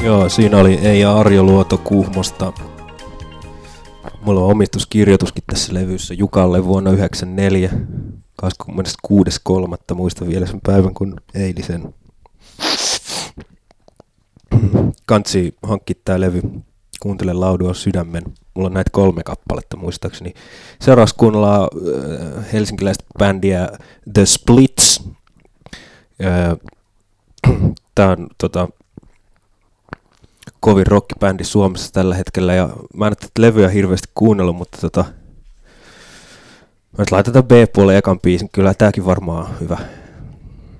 Joo, siinä oli Eija Arjo Luoto Kuhmosta. Mulla on omistuskirjoituskin tässä levyssä Jukalle vuonna 1994, 26.3. Muistan vielä sen päivän kuin eilisen. Kantsi hankki tää levy. Kuuntele Laudua sydämen. Mulla on näitä 3 kappaletta muistaakseni. Seuraavaksi kuunnellaan helsinkiläistä bändiä The Splits. Tää on kovin rockibändi Suomessa tällä hetkellä, ja mä en ole tätä levyä hirveästi kuunnellut, mutta mä nyt laitetaan B-puolen ekan biisin, kyllä tääkin varmaan on hyvä.